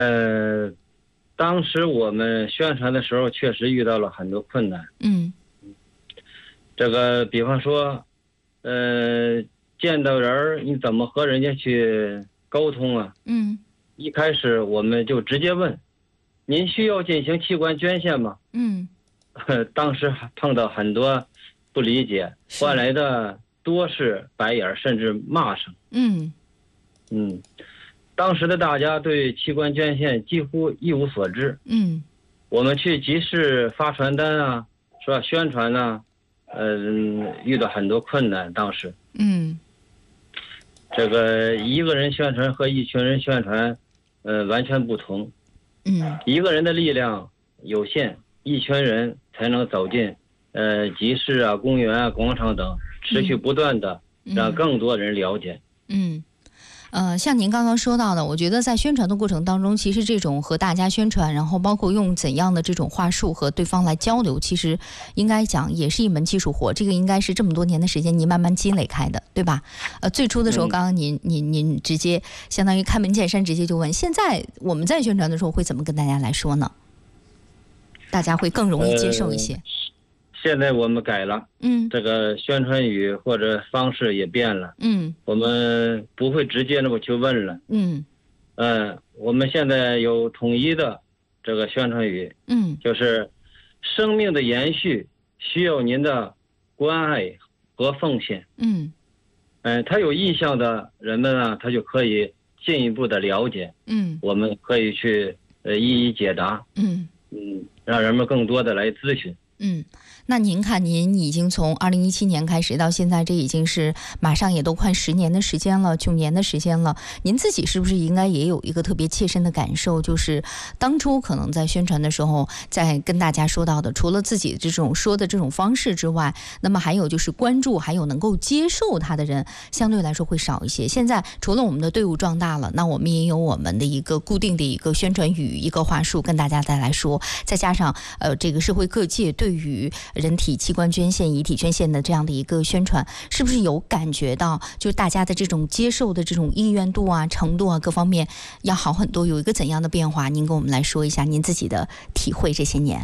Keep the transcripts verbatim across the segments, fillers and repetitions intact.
呃，当时我们宣传的时候，确实遇到了很多困难。 嗯这个，比方说，呃，见到人儿，你怎么和人家去沟通啊？ 嗯一开始我们就直接问：您需要进行器官捐献吗？ 嗯， 当时还碰到很多不理解， 是换来的多是白眼儿，甚至骂声。 嗯嗯，当时的大家对器官捐献几乎一无所知。 嗯我们去集市发传单啊，是吧？宣传啊，嗯、遇到很多困难。当时嗯这个一个人宣传和一群人宣传，呃，完全不同。 嗯一个人的力量有限，一群人才能走进，呃，集市啊、公园啊、广场等，持续不断的让更多人了解。 嗯。呃，像您刚刚说到的，我觉得在宣传的过程当中，其实这种和大家宣传，然后包括用怎样的这种话术和对方来交流，其实应该讲也是一门技术活。这个应该是这么多年的时间您慢慢积累开的，对吧？呃，最初的时候， 嗯刚刚您您您直接相当于开门见山，直接就问，现在我们在宣传的时候会怎么跟大家来说呢？大家会更容易接受一些。 呃现在我们改了， 嗯这个宣传语或者方式也变了， 嗯我们不会直接那么去问了。 嗯嗯，我们现在有统一的这个宣传语， 嗯就是生命的延续需要您的关爱和奉献。 嗯嗯，他有意向的人们啊，他就可以进一步的了解， 嗯我们可以去呃一一解答， 嗯嗯，让人们更多的来咨询。 嗯，那您看，您已经从二零一七年开始到现在，这已经是马上也都快十年的时间了，九年的时间了。您自己是不是应该也有一个特别切身的感受，就是当初可能在宣传的时候，在跟大家说到的，除了自己这种说的这种方式之外，那么还有就是关注，还有能够接受他的人，相对来说会少一些。现在除了我们的队伍壮大了，那我们也有我们的一个固定的一个宣传语、一个话术跟大家再来说，再加上呃这个社会各界对于人体器官捐献、遗体捐献的这样的一个宣传，是不是有感觉到，就是大家的这种接受的这种意愿度啊、程度啊各方面要好很多，有一个怎样的变化？您跟我们来说一下您自己的体会这些年。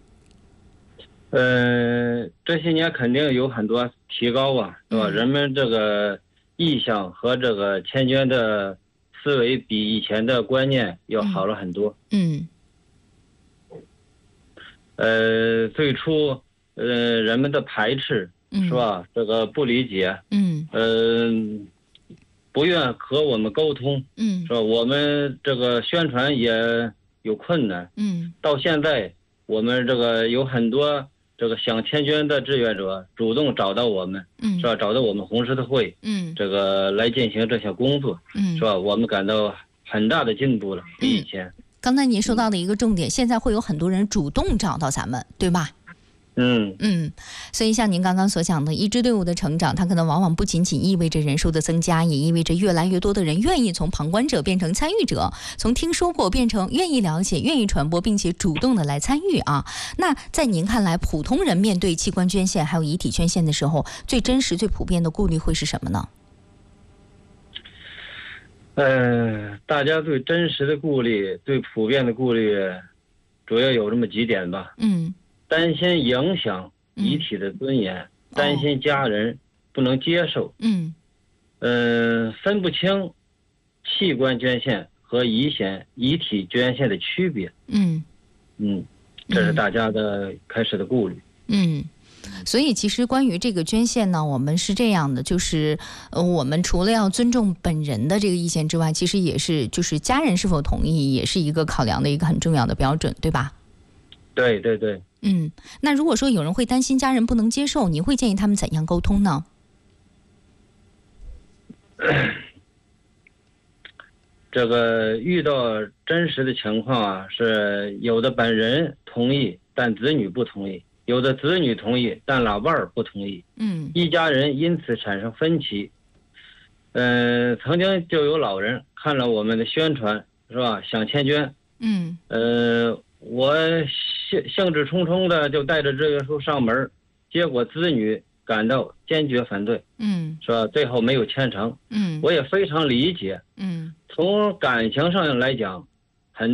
呃，这些年肯定有很多提高啊，是吧？ 嗯人们这个意向和这个签捐的思维比以前的观念要好了很多。 嗯呃，最初呃人们的排斥嗯是吧？这个不理解， 嗯嗯、不愿和我们沟通， 嗯是吧？我们这个宣传也有困难。 嗯到现在，我们这个有很多这个想签捐的志愿者主动找到我们， 嗯是吧？找到我们红十字会， 嗯这个来进行这项工作， 嗯是吧？我们感到很大的进步了，比以前。 刚才您说到的一个重点，现在会有很多人主动找到咱们，对吧？ 嗯嗯，所以像您刚刚所讲的，一支队伍的成长，它可能往往不仅仅意味着人数的增加，也意味着越来越多的人愿意从旁观者变成参与者，从听说过变成愿意了解、愿意传播，并且主动的来参与啊。那在您看来，普通人面对器官捐献还有遗体捐献的时候，最真实、最普遍的顾虑会是什么呢？ 呃，大家对真实的顾虑、对普遍的顾虑，主要有这么几点吧。 嗯担心影响遗体的尊严， 哦担心家人不能接受， 嗯嗯、分不清器官捐献和遗献遗体捐献的区别。 嗯嗯，这是大家的开始的顾虑。 嗯。所以其实关于这个捐献呢，我们是这样的，就是呃，我们除了要尊重本人的这个意见之外，其实也是就是家人是否同意，也是一个考量的一个很重要的标准，对吧？ 对对对， 嗯，那如果说有人会担心家人不能接受，你会建议他们怎样沟通呢？ 这个遇到真实的情况啊，是有的本人同意，但子女不同意；有的子女同意，但老伴儿不同意。 嗯一家人因此产生分歧。嗯、曾经就有老人看了我们的宣传，是吧？想签捐， 嗯呃，我兴兴致冲冲的就带着志愿书上门，结果子女感到坚决反对， 嗯是吧？最后没有签成。 嗯我也非常理解， 嗯从感情上来讲，